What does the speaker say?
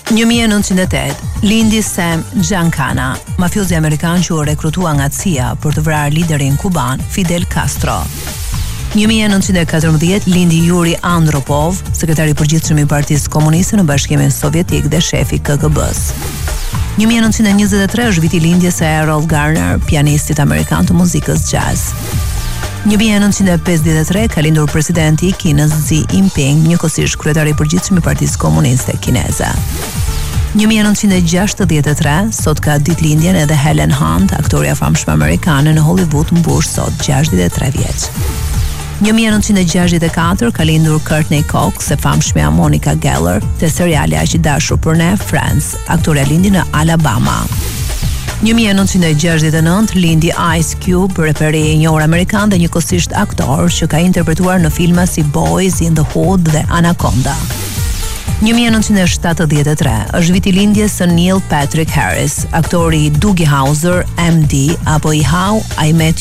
1908, lindi Sam Giancana, mafiozi amerikan që u rekrutua nga CIA për të vrarë liderin kuban Fidel Castro. 1914 lindi Yuri Andropov, sekretari i përgjithshëm i Partisë Komuniste në Bashkimin Sovjetik dhe shefi KGB-s. 1923 është viti lindjes së Errol Garner, pianistit amerikan të muzikës jazz. 1953 ka lindur presidenti i Kinës Xi Jinping, njëkohësisht kryetari i përgjithshëm i Partisë Komuniste Kineze. 1963 sot ka ditëlindjen edhe Helen Hunt, aktoreja famshme amerikane në Hollywood, mbush sot 63 vjeç. 1964 ka lindur Courtney Cox, e famshmja Monica Geller, te seriali aq i dashur për ne Friends, aktoreja lindi në Alabama. 1969 lindi Ice Cube, reperi i njohur amerikan dhe njëkohësisht aktor që ka interpretuar në filma si Boys in the Hood dhe Anaconda. 1973 është viti lindjes së Neil Patrick Harris, aktori i Doogie Howser, MD, apo i How I Met